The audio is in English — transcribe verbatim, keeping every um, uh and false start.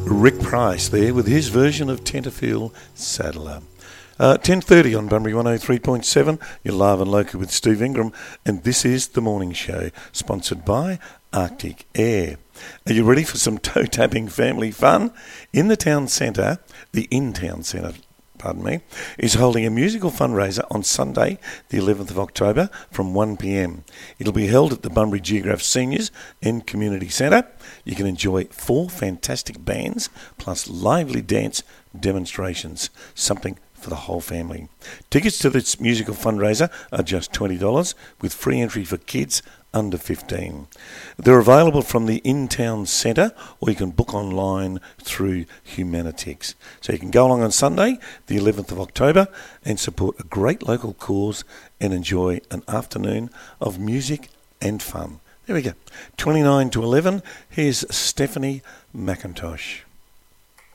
Rick Price there with his version of Tenterfield Saddler. Uh, ten thirty on Bunbury one oh three point seven. You're live and local with Steve Ingram, and this is The Morning Show, sponsored by Arctic Air. Are you ready for some toe-tapping family fun? In the town centre, the in-town centre, pardon me, is holding a musical fundraiser on Sunday, the eleventh of October, from one p m. It'll be held at the Bunbury Geograph Seniors and Community Centre. You can enjoy four fantastic bands, plus lively dance demonstrations, something for the whole family. Tickets to this musical fundraiser are just twenty dollars, with free entry for kids under fifteen. They're available from the in-town centre, or you can book online through Humanitix. So you can go along on Sunday, the eleventh of October, and support a great local cause and enjoy an afternoon of music and fun. There we go. twenty-nine to eleven, here's Stephanie McIntosh.